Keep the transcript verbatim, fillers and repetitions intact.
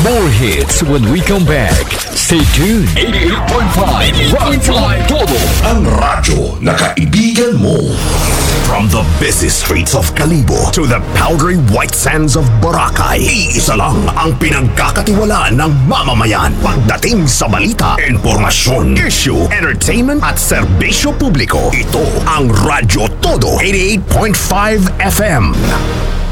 More hits when we come back. Stay tuned. eighty-eight point five Rock Live Todo. Ang radyo na kaibigan mo. From the busy streets of Kalibo to the powdery white sands of Boracay, iisa lang ang pinagkakatiwalaan ng mamamayan pagdating sa balita, informasyon, issue, entertainment at serbisyo publiko. Ito ang Radyo Todo eighty-eight point five F M.